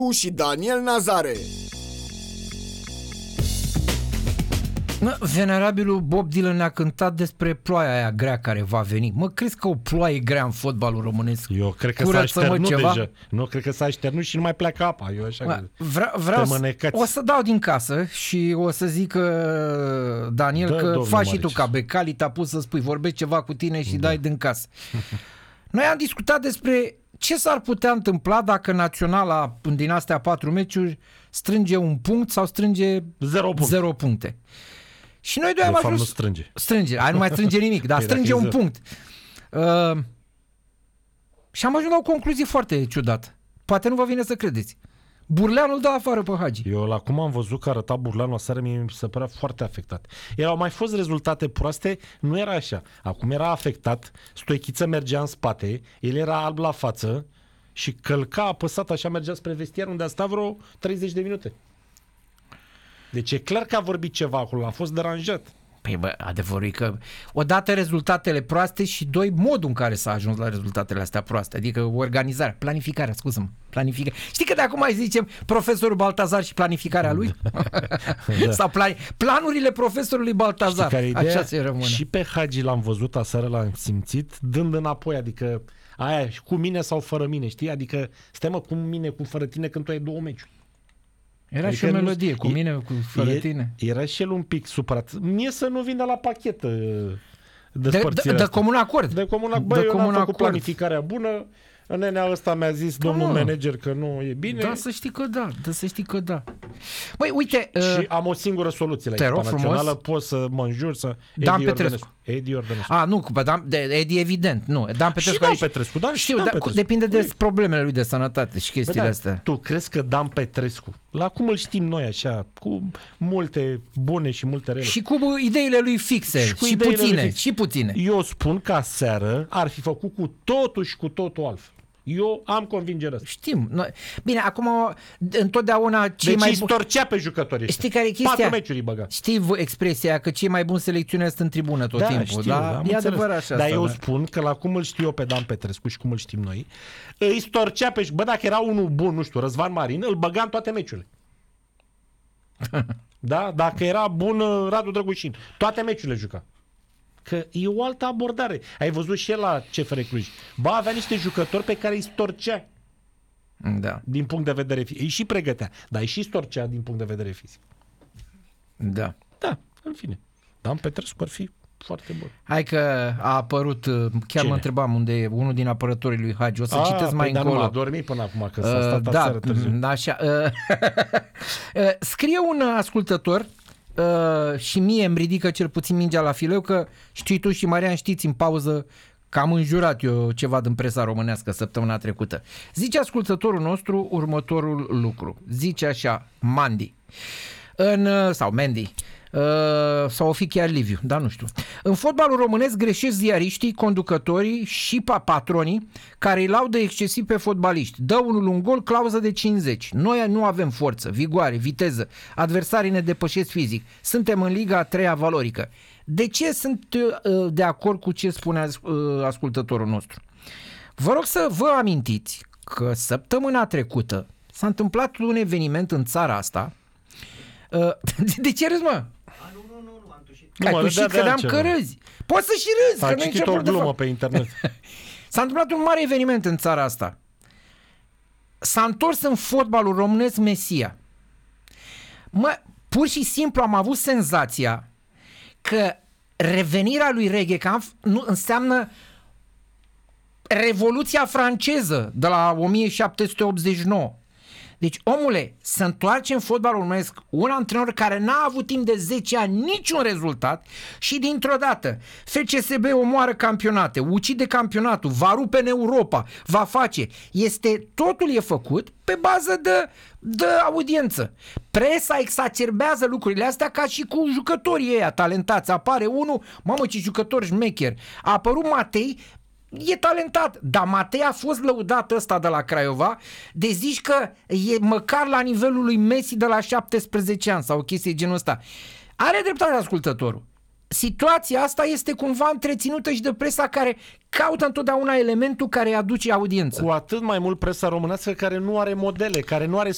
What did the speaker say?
și Daniel Nazare. Venerabilul Bob Dylan ne-a cântat despre ploaia aia grea care va veni. Mă, crezi că o ploaie grea în fotbalul românesc? Eu cred că s-a așternut deja. Nu, cred că s-a așternut și nu mai pleacă apa. Eu așa vreau o să dau din casă și o să zic Daniel, că faci și tu ca Becali, te-a pus să spui, vorbești ceva cu tine și dai din casă. Noi am discutat despre ce s-ar putea întâmpla dacă Naționala din astea 4 meciuri strânge un punct sau strânge 0 puncte. Și noi doi am ajuns... nu strânge. Nu mai strânge nimic, dar strânge un punct. Și am ajuns la o concluzie foarte ciudată. Poate nu vă vine să credeți. Burleanu îl dă afară pe Hagi. Eu la cum am văzut că arăta Burleanu aseară, mie mi se părea foarte afectat. Au mai fost rezultate proaste, nu era așa. Acum era afectat, Stoichiță mergea în spate, el era alb la față și călca apăsat, așa mergea spre vestiar unde a stat vreo 30 de minute. Deci e clar că a vorbit ceva acolo, a fost deranjat. Păi bă, adevărul e că odată rezultatele proaste și doi, modul în care s-a ajuns la rezultatele astea proaste, adică organizarea, planificarea, scuză-mă, planificarea. Știi că de acum mai zicem profesorul Baltazar și planificarea lui? Da. Sau planurile profesorului Baltazar, așa se rămâne. Și pe Hagi l-am văzut aseară, l-am simțit, dând înapoi, adică aia, cu mine sau fără mine, știi? Adică stai mă, cu mine, cu fără tine când tu ai 2 meciuri. Era adică și o melodie, cu mine, cu fără tine. Era și el un pic supărat. Mie să nu vină la pachet despărțirea de comun acord. De comun acord. Băi, eu n-am făcut planificarea bună. Nenea ăsta mi-a zis, domnul manager, că nu e bine. Da, să știi că da. Băi, uite... Și am o singură soluție la echipa națională. Pot să mă înjur să... Dan Petrescu. Eddie Ordănescu. Nu, Eddie evident, nu. Dan Petrescu. Și Dan Petrescu, da, știu, dar depinde de problemele lui de sănătate și chestiile astea. Tu crezi că Dan Petrescu, la cum îl știm noi așa, cu multe bune și multe rele. Și cu ideile lui fixe și puține. Eu spun că aseară ar fi făcut cu totul și cu totul altfel. Eu am convingerea asta. Știm. Bine, acum întotdeauna cei mai buni... storcea pe jucători. Știi care e chestia? 4 meciuri îi băga. Știi expresia că cei mai buni selecționează în tribună tot timpul, știu, da? E adevărat așa. Dar eu spun că la cum îl știu eu pe Dan Petrescu și cum îl știm noi, îi storcea pe... Bă, dacă era unul bun, nu știu, Răzvan Marin, îl băga în toate meciurile. Da? Dacă era bun Radu Drăgușin, toate meciurile juca. Că e o altă abordare. Ai văzut și el la CFR Cluj. Avea niște jucători pe care îi storcea. Da. Din punct de vedere fizic. Îi și pregătea, dar îi și storcea din punct de vedere fizic. Da. Da, în fine. Dan Petrescu ar fi foarte bun. Hai că a apărut, chiar mă întrebam unde e unul din apărătorii lui Hagi. O să citesc mai încolo. Nu a dormit până acum, că s-a stat aseară târziu. Așa. Scrie un ascultător și mie îmi ridică cel puțin mingea la fileu, că știi tu și Marian știți în pauză că am înjurat eu ceva din presa românească săptămâna trecută. Zice ascultătorul nostru următorul lucru. Zice așa, Mandy sau Mandy sau o fi chiar Liviu, dar nu știu. În fotbalul românesc greșesc ziariștii, conducătorii și patronii care îi laudă excesiv pe fotbaliști. Dă unul un gol, clauză de 50. Noi nu avem forță, vigoare, viteză. Adversarii ne depășesc fizic. Suntem în Liga a 3-a valorică. De ce sunt de acord cu ce spune ascultătorul nostru? Vă rog să vă amintiți că săptămâna trecută s-a întâmplat un eveniment în țara asta. De ce râzi, mă? Nu, am tușit. Ai tușit, credeam că râzi. Poți să și râzi. Ai citit o glumă pe internet. S-a întâmplat un mare eveniment în țara asta. S-a întors în fotbalul românesc Mesia. Pur și simplu am avut senzația că revenirea lui Reghecampf nu înseamnă Revoluția franceză de la 1789. Deci, omule, se întoarce în fotbalul românesc un antrenor care n-a avut timp de 10 ani niciun rezultat și dintr-o dată FCSB omoară campionate, ucide campionatul, va rupe în Europa, va face. Totul e făcut pe bază de audiență. Presa exacerbează lucrurile astea ca și cu jucătorii ăia talentați. Apare unul, mamă ce jucător șmecher. A apărut Matei, e talentat, dar Matei a fost lăudat ăsta de la Craiova, de zici că e măcar la nivelul lui Messi de la 17 ani sau o chestie genul ăsta. Are dreptate ascultătorul. Situația asta este cumva întreținută și de presa care caută întotdeauna elementul care îi aduce audiență. Cu atât mai mult presa românească care nu are modele, care nu are